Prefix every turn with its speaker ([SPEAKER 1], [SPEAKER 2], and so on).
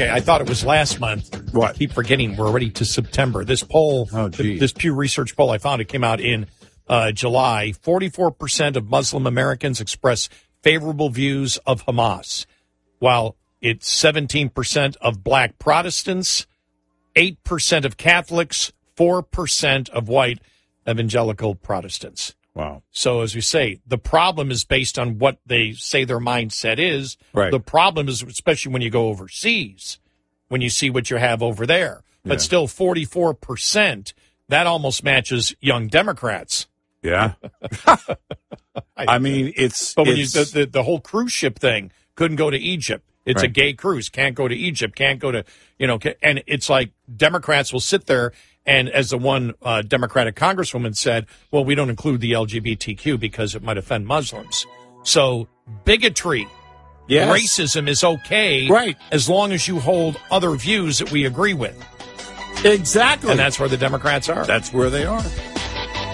[SPEAKER 1] Okay, I thought it was last month.
[SPEAKER 2] What?
[SPEAKER 1] I keep forgetting we're already to September. This poll, this Pew Research poll I found, it came out in July. 44% of Muslim Americans express favorable views of Hamas, while it's 17% of black Protestants, 8% of Catholics, 4% of white evangelical Protestants.
[SPEAKER 2] Wow.
[SPEAKER 1] So as we say, the problem is based on what they say their mindset is.
[SPEAKER 2] Right.
[SPEAKER 1] The problem is, especially when you go overseas, when you see what you have over there. But still 44%, that almost matches young Democrats.
[SPEAKER 2] Yeah. I mean, it's...
[SPEAKER 1] But when the whole cruise ship thing, couldn't go to Egypt. It's a gay cruise. Can't go to Egypt. Can't go to, and it's like Democrats will sit there. And as the one Democratic Congresswoman said, well, we don't include the LGBTQ because it might offend Muslims. So bigotry, racism is okay, as long as you hold other views that we agree with.
[SPEAKER 2] Exactly.
[SPEAKER 1] And that's where the Democrats are.
[SPEAKER 2] That's where they are.